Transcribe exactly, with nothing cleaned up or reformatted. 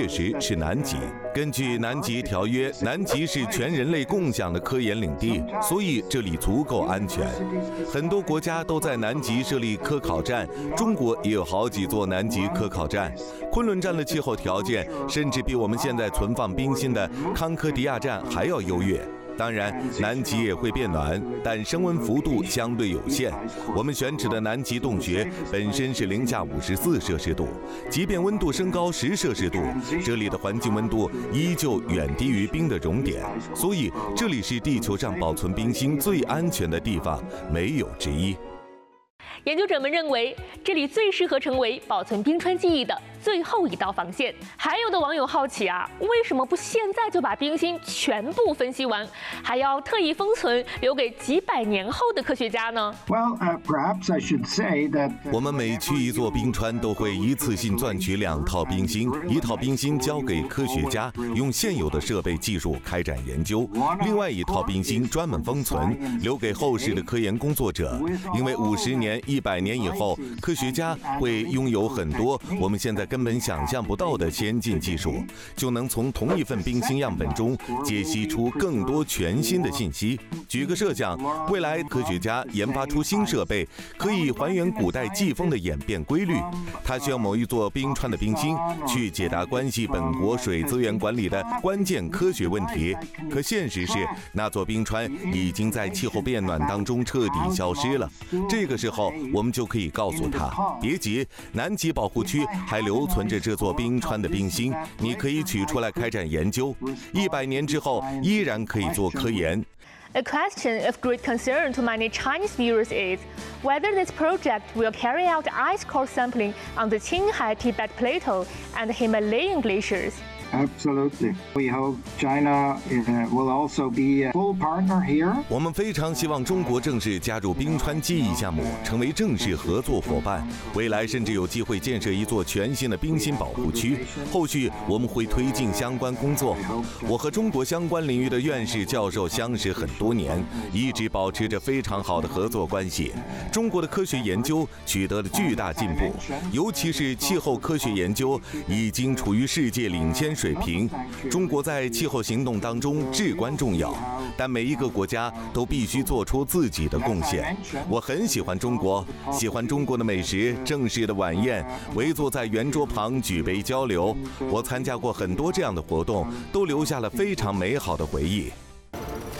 月时是南极。根据南极条约，南极是全人类共享的科研领地，所以这里足够安全。很多国家都在南极设立科考站，中国也有好几座南极科考站。昆仑站的气候条件甚至比我们现在存放冰芯的康科迪亚站还要优越。当然，南极也会变暖，但升温幅度相对有限。我们选址的南极洞穴本身是零下五十四摄氏度，即便温度升高十摄氏度，这里的环境温度依旧远低于冰的熔点，所以这里是地球上保存冰芯最安全的地方，没有之一。 研究者们认为，这里最适合成为保存冰川记忆的最后一道防线。还有的网友好奇啊，为什么不现在就把冰芯全部分析完，还要特意封存，留给几百年后的科学家呢？ Well, uh, perhaps I should say that 我们每去一座冰川，都会一次性钻取两套冰芯，一套冰芯交给科学家，用现有的设备技术开展研究；另外一套冰芯专门封存，留给后世的科研工作者。因为五十年、一百年以后，科学家会拥有很多我们现在根本想象不到的先进技术，就能从同一份冰芯样本中解析出更多全新的信息。举个设想，未来科学家研发出新设备，可以还原古代季风的演变规律。它需要某一座冰川的冰芯去解答关系本国水资源管理的关键科学问题。可现实是，那座冰川已经在气候变暖当中彻底消失了。这个时候，我们就可以告诉他，别急，南极保护区还留存着这座冰川的冰芯，你可以取出来开展研究，一百年之后依然可以做科研。 A question of great concern to many Chinese viewers is whether this project will carry out ice core sampling on the Qinghai Tibet Plateau and the Himalayan glaciers. Absolutely. We hope China uh, will also be a full partner here. 我们非常希望中国正式加入冰川记忆项目，成为正式合作伙伴。未来甚至有机会建设一座全新的冰芯保护区。后续我们会推进相关工作。我和中国相关领域的院士教授相识很多年，一直保持着非常好的合作关系。中国的科学研究取得了巨大进步，尤其是气候科学研究已经处于世界领先水平。中国在气候行动当中至关重要，但每一个国家都必须做出自己的贡献。我很喜欢中国，喜欢中国的美食、正式的晚宴，围坐在圆桌旁举杯交流。我参加过很多这样的活动，都留下了非常美好的回忆。